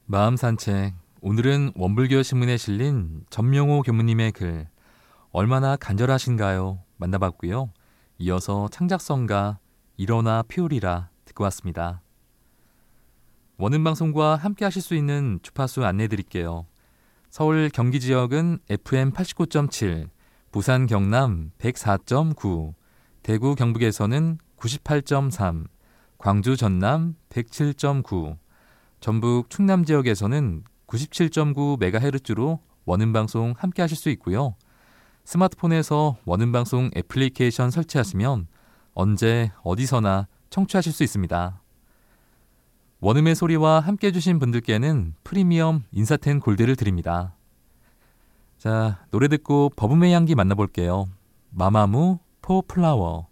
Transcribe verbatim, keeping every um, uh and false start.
마음 산책. 오늘은 원불교 신문에 실린 전명호 교무님의 글 얼마나 간절하신가요? 만나봤고요. 이어서 창작성가 일어나 피우리라 듣고 왔습니다. 원음방송과 함께 하실 수 있는 주파수 안내해드릴게요. 서울 경기 지역은 에프엠 팔십구 점 칠, 부산 경남 백사 점 구, 대구 경북에서는 구십팔 점 삼, 광주 전남 백칠 점 구, 전북 충남 지역에서는 구십칠 점 구 메가헤르츠로 원음방송 함께 하실 수 있고요. 스마트폰에서 원음방송 애플리케이션 설치하시면 언제 어디서나 청취하실 수 있습니다. 원음의 소리와 함께 해주신 분들께는 프리미엄 인사텐 골드를 드립니다. 자, 노래 듣고 버블의 향기 만나볼게요. 마마무 포 플라워.